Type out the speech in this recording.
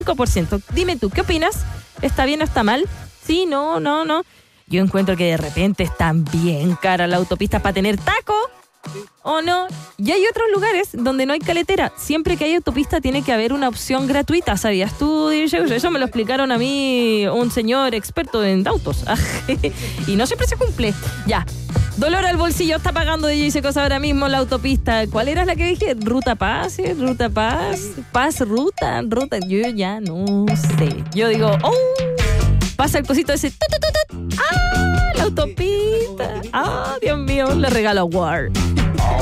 5%. Dime tú, ¿qué opinas? ¿Está bien o está mal? Sí, no. Yo encuentro que de repente están bien caras las autopistas para tener taco. ¿O no? Y hay otros lugares donde no hay caletera. Siempre que hay autopista tiene que haber una opción gratuita. ¿Sabías tú, DJ? Eso me lo explicaron a mí un señor experto en autos. Y no siempre se cumple. Ya. Dolor al bolsillo, está pagando DJ Secos ahora mismo la autopista. ¿Cuál era la que dije? ¿Ruta Paz? ¿Ruta Paz? ¿Paz Ruta? Yo ya no sé. Yo digo, pasa el cosito ese. ¡Ah! La autopista. ¡Ah, Dios mío! Le regalo a War.